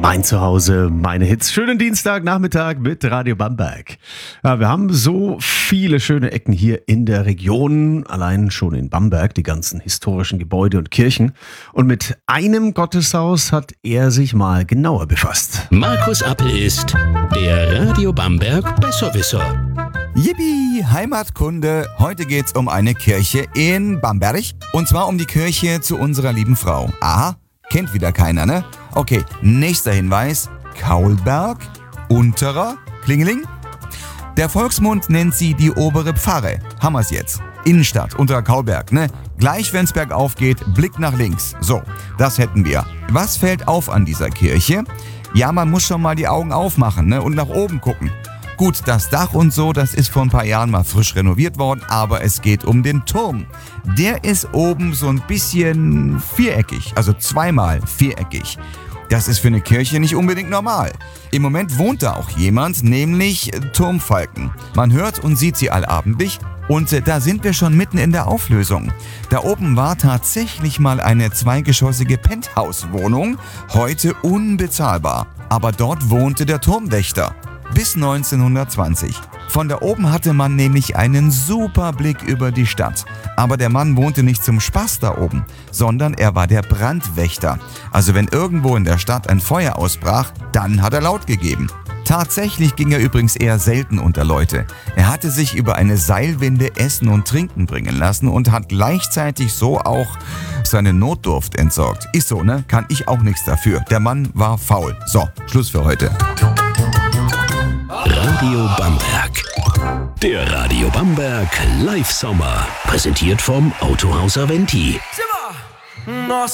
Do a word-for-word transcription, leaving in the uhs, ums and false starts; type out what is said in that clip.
Mein Zuhause, meine Hits. Schönen Dienstagnachmittag mit Radio Bamberg. Ja, wir haben so viele schöne Ecken hier in der Region. Allein schon in Bamberg, die ganzen historischen Gebäude und Kirchen. Und mit einem Gotteshaus hat er sich mal genauer befasst. Markus Appel ist der Radio Bamberg Besserwisser. Yippie, Heimatkunde. Heute geht's um eine Kirche in Bamberg. Und zwar um die Kirche zu unserer lieben Frau. Aha, kennt wieder keiner, ne? Okay, nächster Hinweis. Kaulberg, Unterer, Klingeling. Der Volksmund nennt sie die obere Pfarre. Haben wir's jetzt. Innenstadt, Unterer Kaulberg, ne? Gleich wenn's bergauf geht, Blick nach links. So, das hätten wir. Was fällt auf an dieser Kirche? Ja, man muss schon mal die Augen aufmachen, ne? Und nach oben gucken. Gut, das Dach und so, das ist vor ein paar Jahren mal frisch renoviert worden, aber es geht um den Turm. Der ist oben so ein bisschen viereckig, also zweimal viereckig. Das ist für eine Kirche nicht unbedingt normal. Im Moment wohnt da auch jemand, nämlich Turmfalken. Man hört und sieht sie allabendlich und da sind wir schon mitten in der Auflösung. Da oben war tatsächlich mal eine zweigeschossige Penthouse-Wohnung, heute unbezahlbar. Aber dort wohnte der Turmwächter. Bis neunzehnhundertzwanzig. Von da oben hatte man nämlich einen super Blick über die Stadt. Aber der Mann wohnte nicht zum Spaß da oben, sondern er war der Brandwächter. Also wenn irgendwo in der Stadt ein Feuer ausbrach, dann hat er laut gegeben. Tatsächlich ging er übrigens eher selten unter Leute. Er hatte sich über eine Seilwinde Essen und Trinken bringen lassen und hat gleichzeitig so auch seine Notdurft entsorgt. Ist so, ne? Kann ich auch nichts dafür. Der Mann war faul. So, Schluss für heute. Radio Bamberg. Der Radio Bamberg Live Sommer. Präsentiert vom Autohaus Aventi.